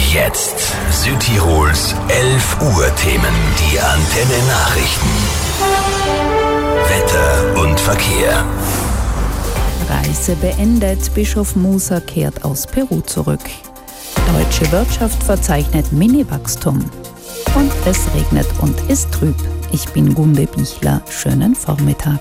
Jetzt Südtirols 11 Uhr Themen, die Antenne Nachrichten. Wetter und Verkehr. Reise beendet, Bischof Musa kehrt aus Peru zurück. Deutsche Wirtschaft verzeichnet Mini-Wachstum. Und es regnet und ist trüb. Ich bin Gunde Bichler. Schönen Vormittag.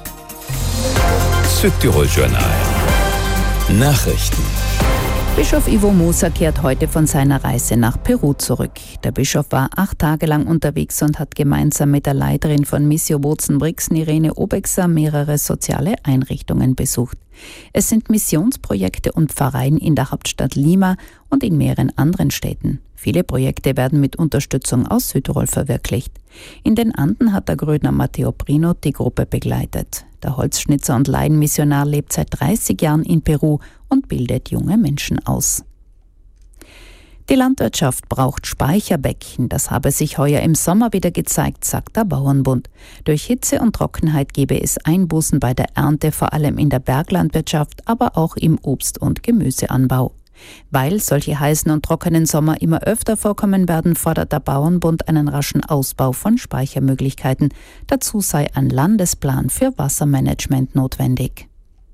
Südtirol Journal. Nachrichten. Bischof Ivo Musa kehrt heute von seiner Reise nach Peru zurück. Der Bischof war 8 Tage lang unterwegs und hat gemeinsam mit der Leiterin von Missio Bozen-Brixen, Irene Obexer, mehrere soziale Einrichtungen besucht. Es sind Missionsprojekte und Pfarreien in der Hauptstadt Lima und in mehreren anderen Städten. Viele Projekte werden mit Unterstützung aus Südtirol verwirklicht. In den Anden hat der Grödner Matteo Brino die Gruppe begleitet. Der Holzschnitzer und Laienmissionar lebt seit 30 Jahren in Peru und bildet junge Menschen aus. Die Landwirtschaft braucht Speicherbecken. Das habe sich heuer im Sommer wieder gezeigt, sagt der Bauernbund. Durch Hitze und Trockenheit gebe es Einbußen bei der Ernte, vor allem in der Berglandwirtschaft, aber auch im Obst- und Gemüseanbau. Weil solche heißen und trockenen Sommer immer öfter vorkommen werden, fordert der Bauernbund einen raschen Ausbau von Speichermöglichkeiten. Dazu sei ein Landesplan für Wassermanagement notwendig.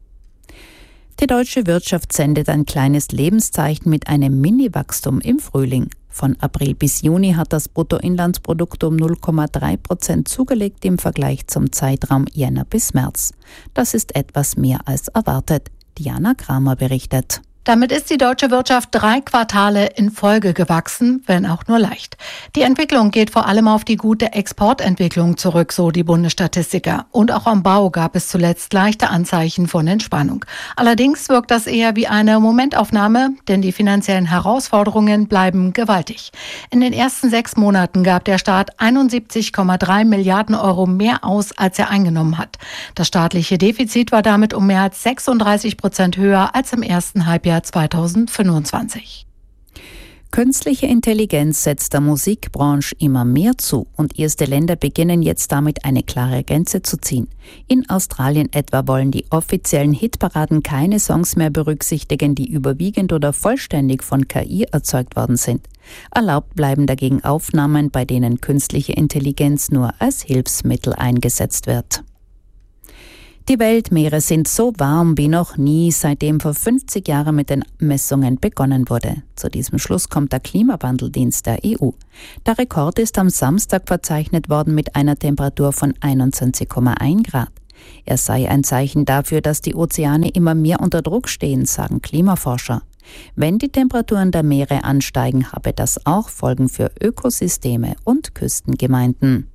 Die deutsche Wirtschaft sendet ein kleines Lebenszeichen mit einem Mini-Wachstum im Frühling. Von April bis Juni hat das Bruttoinlandsprodukt um 0,3% zugelegt im Vergleich zum Zeitraum Jänner bis März. Das ist etwas mehr als erwartet. Diana Kramer berichtet. Damit ist die deutsche Wirtschaft 3 Quartale in Folge gewachsen, wenn auch nur leicht. Die Entwicklung geht vor allem auf die gute Exportentwicklung zurück, so die Bundesstatistiker. Und auch am Bau gab es zuletzt leichte Anzeichen von Entspannung. Allerdings wirkt das eher wie eine Momentaufnahme, denn die finanziellen Herausforderungen bleiben gewaltig. In den ersten 6 Monaten gab der Staat 71,3 Milliarden Euro mehr aus, als er eingenommen hat. Das staatliche Defizit war damit um mehr als 36% höher als im ersten Halbjahr 2025. Künstliche Intelligenz setzt der Musikbranche immer mehr zu und erste Länder beginnen jetzt damit eine klare Grenze zu ziehen. In Australien etwa wollen die offiziellen Hitparaden keine Songs mehr berücksichtigen, die überwiegend oder vollständig von KI erzeugt worden sind. Erlaubt bleiben dagegen Aufnahmen, bei denen künstliche Intelligenz nur als Hilfsmittel eingesetzt wird. Die Weltmeere sind so warm wie noch nie, seitdem vor 50 Jahren mit den Messungen begonnen wurde. Zu diesem Schluss kommt der Klimawandeldienst der EU. Der Rekord ist am Samstag verzeichnet worden mit einer Temperatur von 21,1 Grad. Er sei ein Zeichen dafür, dass die Ozeane immer mehr unter Druck stehen, sagen Klimaforscher. Wenn die Temperaturen der Meere ansteigen, habe das auch Folgen für Ökosysteme und Küstengemeinden.